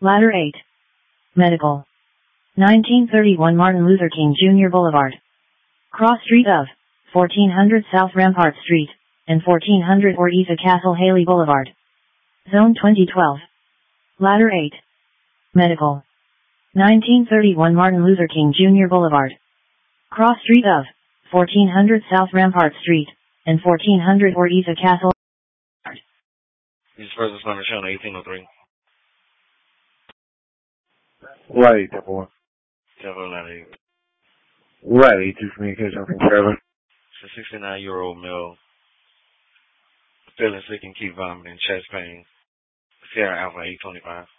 Ladder 8. Medical. 1931 Martin Luther King Jr. Boulevard. Cross Street of 1400 South Rampart Street, and 1400 Ortiza Castle Haley Boulevard. Zone 2012. Ladder 8. Medical. 1931 Martin Luther King Jr. Boulevard. Cross Street of 1400 South Rampart Street, and 1400 Ortiza Castle. This person's number shown 1803. Right, boy. Devil 98. Right, to communication from Kevin. It's a 69-year-old male. Feeling sick and keep vomiting, chest pain. Sierra Alpha 825.